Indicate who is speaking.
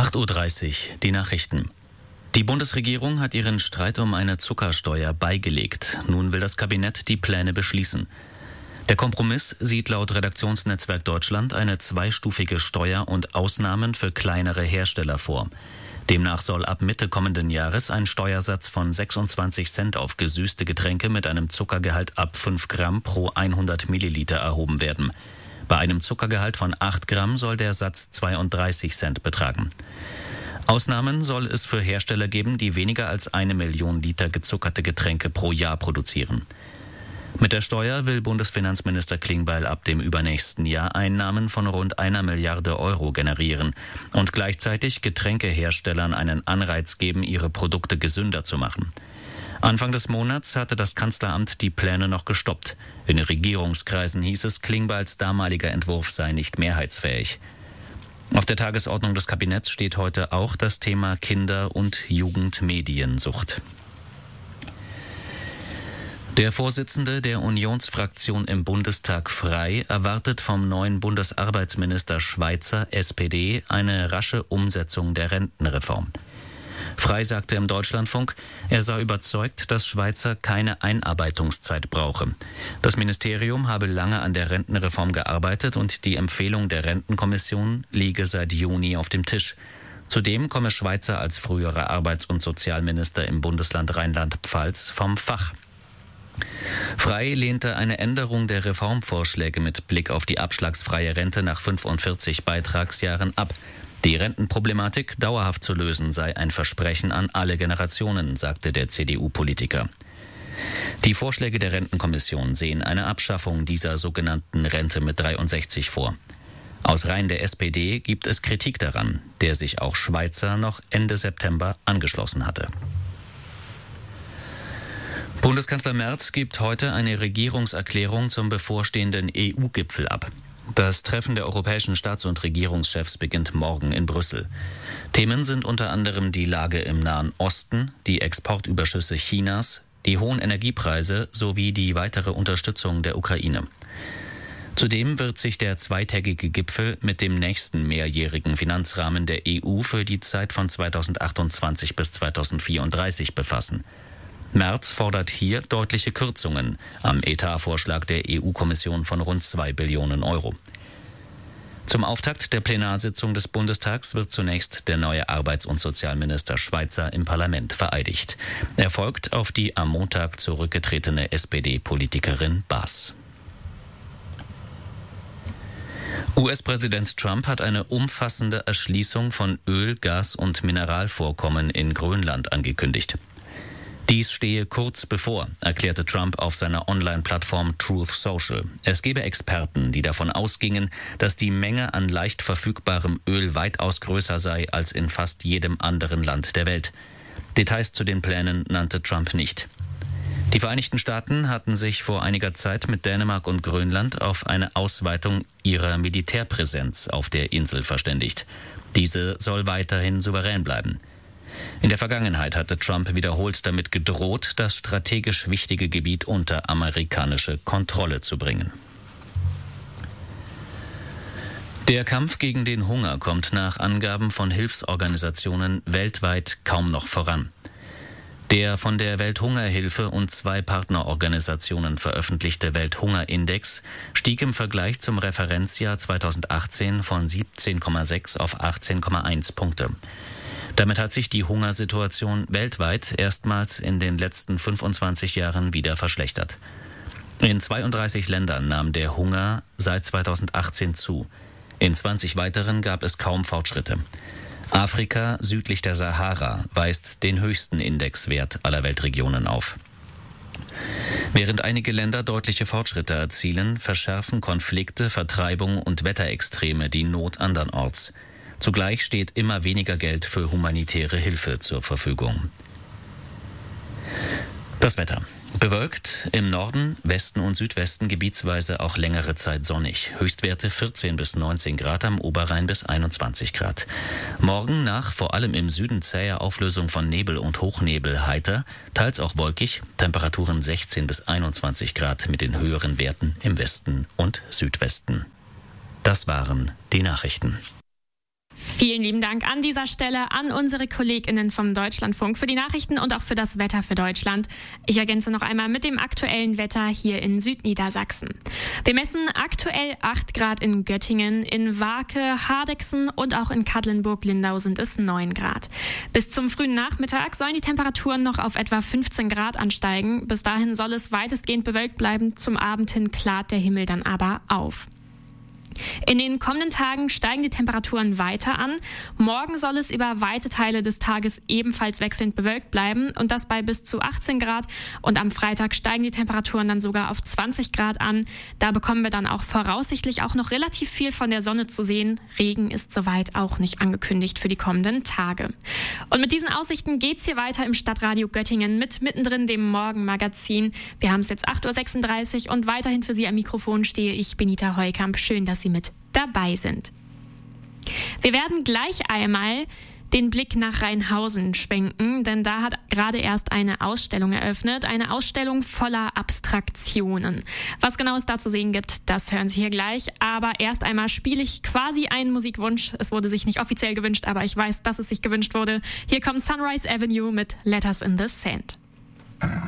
Speaker 1: 8:30 Uhr, die Nachrichten. Die Bundesregierung hat ihren Streit um eine Zuckersteuer beigelegt. Nun will das Kabinett die Pläne beschließen. Der Kompromiss sieht laut Redaktionsnetzwerk Deutschland eine zweistufige Steuer und Ausnahmen für kleinere Hersteller vor. Demnach soll ab Mitte kommenden Jahres ein Steuersatz von 26 Cent auf gesüßte Getränke mit einem Zuckergehalt ab 5 Gramm pro 100 Milliliter erhoben werden. Bei einem Zuckergehalt von 8 Gramm soll der Satz 32 Cent betragen. Ausnahmen soll es für Hersteller geben, die weniger als 1 Million Liter gezuckerte Getränke pro Jahr produzieren. Mit der Steuer will Bundesfinanzminister Klingbeil ab dem übernächsten Jahr Einnahmen von rund 1 Milliarde Euro generieren und gleichzeitig Getränkeherstellern einen Anreiz geben, ihre Produkte gesünder zu machen. Anfang des Monats hatte das Kanzleramt die Pläne noch gestoppt. In Regierungskreisen hieß es, Klingbeils damaliger Entwurf sei nicht mehrheitsfähig. Auf der Tagesordnung des Kabinetts steht heute auch das Thema Kinder- und Jugendmediensucht. Der Vorsitzende der Unionsfraktion im Bundestag Frei erwartet vom neuen Bundesarbeitsminister Schweizer, SPD, eine rasche Umsetzung der Rentenreform. Frei sagte im Deutschlandfunk, er sei überzeugt, dass Schweizer keine Einarbeitungszeit brauche. Das Ministerium habe lange an der Rentenreform gearbeitet und die Empfehlung der Rentenkommission liege seit Juni auf dem Tisch. Zudem komme Schweizer als früherer Arbeits- und Sozialminister im Bundesland Rheinland-Pfalz vom Fach. Frei lehnte eine Änderung der Reformvorschläge mit Blick auf die abschlagsfreie Rente nach 45 Beitragsjahren ab. Die Rentenproblematik dauerhaft zu lösen sei ein Versprechen an alle Generationen, sagte der CDU-Politiker. Die Vorschläge der Rentenkommission sehen eine Abschaffung dieser sogenannten Rente mit 63 vor. Aus Reihen der SPD gibt es Kritik daran, der sich auch Schweizer noch Ende September angeschlossen hatte. Bundeskanzler Merz gibt heute eine Regierungserklärung zum bevorstehenden EU-Gipfel ab. Das Treffen der europäischen Staats- und Regierungschefs beginnt morgen in Brüssel. Themen sind unter anderem die Lage im Nahen Osten, die Exportüberschüsse Chinas, die hohen Energiepreise sowie die weitere Unterstützung der Ukraine. Zudem wird sich der zweitägige Gipfel mit dem nächsten mehrjährigen Finanzrahmen der EU für die Zeit von 2028 bis 2034 befassen. Merz fordert hier deutliche Kürzungen am Etatvorschlag der EU-Kommission von rund 2 Billionen Euro. Zum Auftakt der Plenarsitzung des Bundestags wird zunächst der neue Arbeits- und Sozialminister Schweizer im Parlament vereidigt. Er folgt auf die am Montag zurückgetretene SPD-Politikerin Baas. US-Präsident Trump hat eine umfassende Erschließung von Öl-, Gas- und Mineralvorkommen in Grönland angekündigt. Dies stehe kurz bevor, erklärte Trump auf seiner Online-Plattform Truth Social. Es gebe Experten, die davon ausgingen, dass die Menge an leicht verfügbarem Öl weitaus größer sei als in fast jedem anderen Land der Welt. Details zu den Plänen nannte Trump nicht. Die Vereinigten Staaten hatten sich vor einiger Zeit mit Dänemark und Grönland auf eine Ausweitung ihrer Militärpräsenz auf der Insel verständigt. Diese soll weiterhin souverän bleiben. In der Vergangenheit hatte Trump wiederholt damit gedroht, das strategisch wichtige Gebiet unter amerikanische Kontrolle zu bringen. Der Kampf gegen den Hunger kommt nach Angaben von Hilfsorganisationen weltweit kaum noch voran. Der von der Welthungerhilfe und 2 Partnerorganisationen veröffentlichte Welthungerindex stieg im Vergleich zum Referenzjahr 2018 von 17,6 auf 18,1 Punkte. Damit hat sich die Hungersituation weltweit erstmals in den letzten 25 Jahren wieder verschlechtert. In 32 Ländern nahm der Hunger seit 2018 zu. In 20 weiteren gab es kaum Fortschritte. Afrika südlich der Sahara weist den höchsten Indexwert aller Weltregionen auf. Während einige Länder deutliche Fortschritte erzielen, verschärfen Konflikte, Vertreibung und Wetterextreme die Not andernorts. Zugleich steht immer weniger Geld für humanitäre Hilfe zur Verfügung. Das Wetter. Bewölkt, im Norden, Westen und Südwesten gebietsweise auch längere Zeit sonnig. Höchstwerte 14 bis 19 Grad, am Oberrhein bis 21 Grad. Morgen nach vor allem im Süden zäher Auflösung von Nebel und Hochnebel heiter, teils auch wolkig, Temperaturen 16 bis 21 Grad mit den höheren Werten im Westen und Südwesten. Das waren die Nachrichten.
Speaker 2: Vielen lieben Dank an dieser Stelle an unsere KollegInnen vom Deutschlandfunk für die Nachrichten und auch für das Wetter für Deutschland. Ich ergänze noch einmal mit dem aktuellen Wetter hier in Südniedersachsen. Wir messen aktuell 8 Grad in Göttingen, in Warke, Hardegsen und auch in Quedlinburg-Lindau sind es 9 Grad. Bis zum frühen Nachmittag sollen die Temperaturen noch auf etwa 15 Grad ansteigen. Bis dahin soll es weitestgehend bewölkt bleiben. Zum Abend hin klart der Himmel dann aber auf. In den kommenden Tagen steigen die Temperaturen weiter an. Morgen soll es über weite Teile des Tages ebenfalls wechselnd bewölkt bleiben und das bei bis zu 18 Grad. Und am Freitag steigen die Temperaturen dann sogar auf 20 Grad an. Da bekommen wir dann auch voraussichtlich auch noch relativ viel von der Sonne zu sehen. Regen ist soweit auch nicht angekündigt für die kommenden Tage. Und mit diesen Aussichten geht's hier weiter im Stadtradio Göttingen mit mittendrin dem Morgenmagazin. Wir haben es jetzt 8.36 Uhr und weiterhin für Sie am Mikrofon stehe ich, Benita Heukamp. Schön, dass Sie mit dabei sind. Wir werden gleich einmal den Blick nach Rheinhausen schwenken, denn da hat gerade erst eine Ausstellung eröffnet, eine Ausstellung voller Abstraktionen. Was genau es da zu sehen gibt, das hören Sie hier gleich, aber erst einmal spiele ich quasi einen Musikwunsch. Es wurde sich nicht offiziell gewünscht, aber ich weiß, dass es sich gewünscht wurde. Hier kommt Sunrise Avenue mit Letters in the Sand.